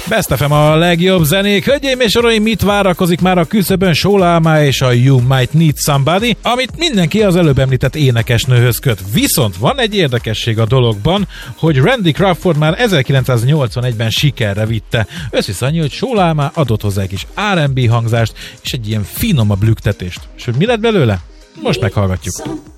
Best FM a legjobb zenék. Hölgyeim és uraim, mit várakozik már a küszöbön? Sólámá és a You Might Need Somebody, amit mindenki az előbb említett énekesnőhöz köt. Viszont van egy érdekesség a dologban, hogy Randy Crawford már 1981-ben sikerre vitte. Összvisz annyi, hogy Sólámá adott hozzá egy kis R&B hangzást és egy ilyen finomabb lüktetést. És hogy mi lett belőle? Most meghallgatjuk.